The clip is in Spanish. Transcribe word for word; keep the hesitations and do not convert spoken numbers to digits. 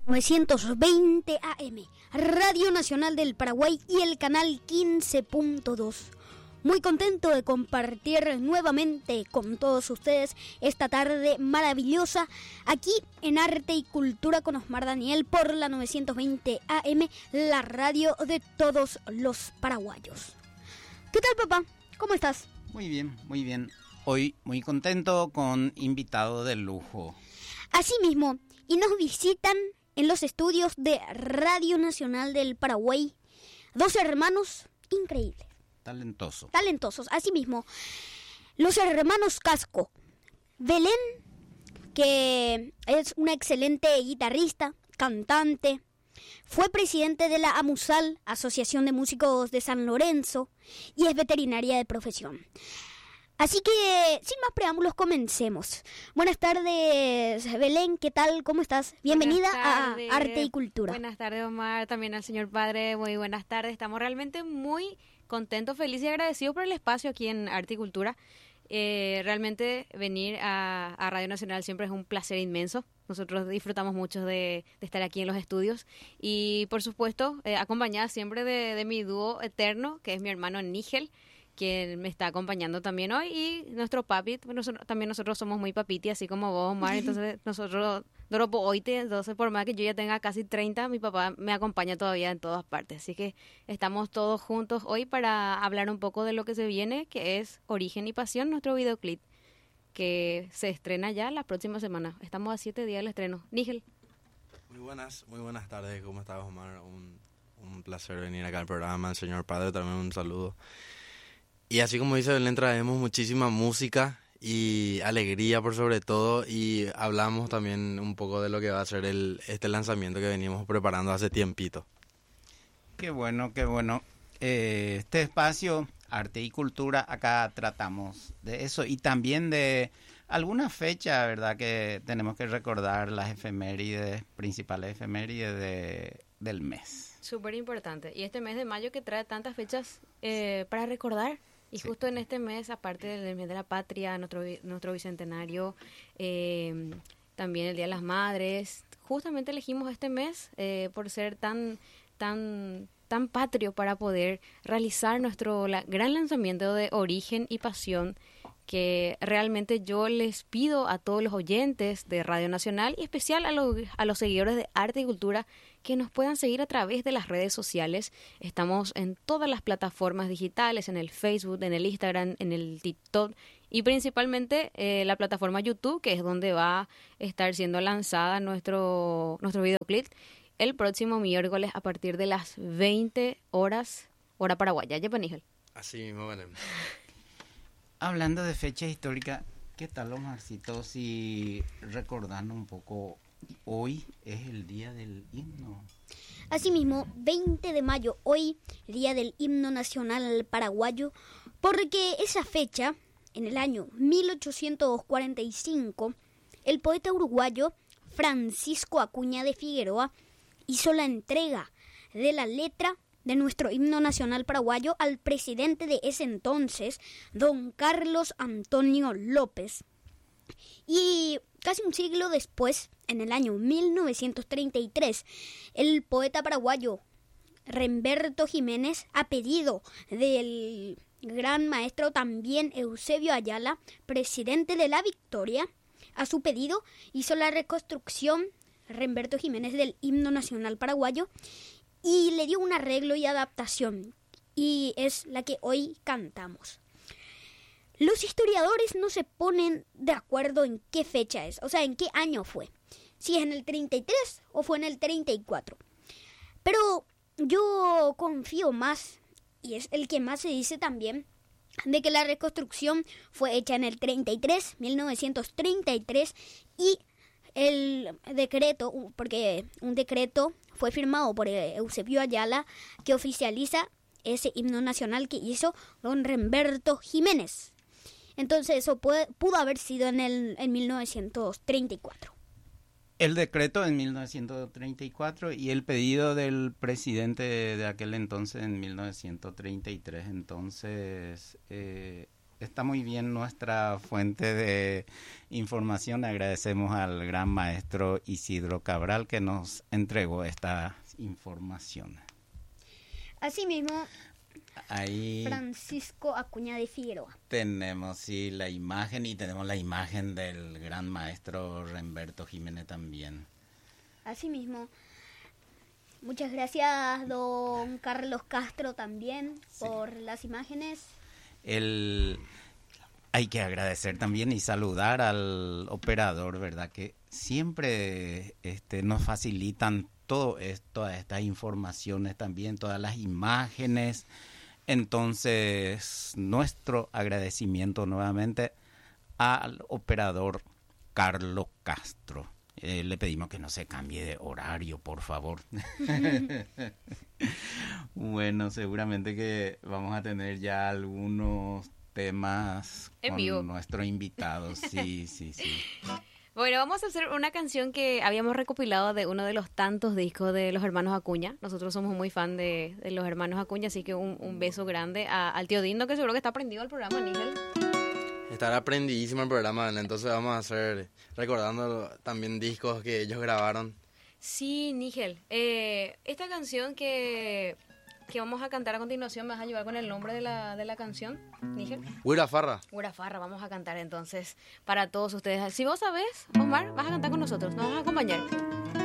novecientos veinte A M, Radio Nacional del Paraguay y el canal quince punto dos. Muy contento de compartir nuevamente con todos ustedes esta tarde maravillosa aquí en Arte y Cultura con Osmar Daniel por la novecientos veinte A M, la radio de todos los paraguayos. ¿Qué tal, papá? ¿Cómo estás? Muy bien, muy bien. Hoy muy contento con invitado de lujo. Asimismo, y nos visitan en los estudios de Radio Nacional del Paraguay dos hermanos increíbles. Talentoso. Talentosos. Asimismo, los hermanos Casco. Belén, que es una excelente guitarrista, cantante, fue presidente de la AMUSAL, Asociación de Músicos de San Lorenzo, y es veterinaria de profesión. Así que, sin más preámbulos, comencemos. Buenas tardes, Belén, ¿qué tal? ¿Cómo estás? Bienvenida a Arte y Cultura. Buenas tardes, Omar, también al señor padre, muy buenas tardes. Estamos realmente muy contentos, felices y agradecidos por el espacio aquí en Arte y Cultura. Eh, realmente venir a, a Radio Nacional siempre es un placer inmenso. Nosotros disfrutamos mucho de, de estar aquí en los estudios y, por supuesto, eh, acompañada siempre de, de mi dúo eterno, que es mi hermano Nígel, quien me está acompañando también hoy, y nuestro papi. Nosotros, también nosotros somos muy papiti, así como vos, Omar. Entonces nosotros, Doropo Oite, entonces por más que yo ya tenga casi treinta, mi papá me acompaña todavía en todas partes. Así que estamos todos juntos hoy para hablar un poco de lo que se viene, que es Origen y Pasión, nuestro videoclip, que se estrena ya la próxima semana. Estamos a siete días del estreno. Nígel. Muy buenas, muy buenas tardes. ¿Cómo estás, Omar? Un, un placer venir acá al programa. El señor padre también un saludo. Y así como dice Belén, traemos muchísima música y alegría por sobre todo, y hablamos también un poco de lo que va a ser el este lanzamiento que venimos preparando hace tiempito. Qué bueno, qué bueno. Eh, este espacio, Arte y Cultura, acá tratamos de eso y también de alguna fecha, ¿verdad? Que tenemos que recordar las efemérides, principales efemérides de, del mes. Súper importante. Y este mes de mayo que trae tantas fechas eh, para recordar. Y sí. Justo en este mes, aparte del mes de la patria, nuestro, nuestro bicentenario, eh, también el Día de las Madres, justamente elegimos este mes eh, por ser tan, tan, tan patrio para poder realizar nuestro la, gran lanzamiento de Origen y Pasión, que realmente yo les pido a todos los oyentes de Radio Nacional y especial a los, a los seguidores de Arte y Cultura que nos puedan seguir a través de las redes sociales. Estamos en todas las plataformas digitales, en el Facebook, en el Instagram, en el TikTok y principalmente eh, la plataforma YouTube, que es donde va a estar siendo lanzada nuestro, nuestro videoclip el próximo miércoles a partir de las veinte horas, hora paraguaya. ¿Ya, Panígel? Así mismo, bueno. Hablando de fecha histórica, ¿qué tal, Omarcito, si recordando un poco, hoy es el día del himno? Asimismo, veinte de mayo, hoy, día del himno nacional paraguayo, porque esa fecha, en el año mil ochocientos cuarenta y cinco, el poeta uruguayo Francisco Acuña de Figueroa hizo la entrega de la letra de nuestro himno nacional paraguayo al presidente de ese entonces, don Carlos Antonio López. Y casi un siglo después, en el año mil novecientos treinta y tres, el poeta paraguayo Remberto Jiménez, a pedido del gran maestro también Eusebio Ayala, presidente de La Victoria, a su pedido hizo la reconstrucción Remberto Jiménez del himno nacional paraguayo y le dio un arreglo y adaptación, y es la que hoy cantamos. Los historiadores no se ponen de acuerdo en qué fecha es, o sea, en qué año fue, si es en el treinta y tres o fue en el treinta y cuatro. Pero yo confío más, y es el que más se dice también, de que la reconstrucción fue hecha en el treinta y tres, mil novecientos treinta y tres, y el decreto, porque un decreto fue firmado por Eusebio Ayala que oficializa ese himno nacional que hizo don Remberto Jiménez. Entonces eso puede, pudo haber sido en el en mil novecientos treinta y cuatro. El decreto en mil novecientos treinta y cuatro y el pedido del presidente de aquel entonces en mil novecientos treinta y tres. Entonces, eh, está muy bien nuestra fuente de información. Agradecemos al gran maestro Isidro Cabral que nos entregó esta información. Asimismo, ahí Francisco Acuña de Figueroa. Tenemos sí la imagen y tenemos la imagen del gran maestro Remberto Jiménez también. Asimismo, muchas gracias don Carlos Castro también sí. por las imágenes. El, hay que agradecer también y saludar al operador, ¿verdad? Que siempre este, nos facilitan todo esto, todas estas informaciones también, todas las imágenes. Entonces, nuestro agradecimiento nuevamente al operador Carlos Castro. Eh, le pedimos que no se cambie de horario, por favor. Bueno, seguramente que vamos a tener ya algunos temas en con vivo. Nuestro invitado. Sí, sí, sí. Bueno, vamos a hacer una canción que habíamos recopilado de uno de los tantos discos de los hermanos Acuña. Nosotros somos muy fan de, de los hermanos Acuña, así que un, un beso grande a, al tío Dindo, que seguro que está prendido al programa, Nígel. Estará aprendidísimo el programa, entonces vamos a hacer, recordando también discos que ellos grabaron. Sí, Nígel. Eh, esta canción que, que vamos a cantar a continuación, ¿me vas a ayudar con el nombre de la, de la canción, Nígel? Huira Farra. Huira Farra, vamos a cantar entonces para todos ustedes. Si vos sabés, Omar, vas a cantar con nosotros, nos vas a acompañar.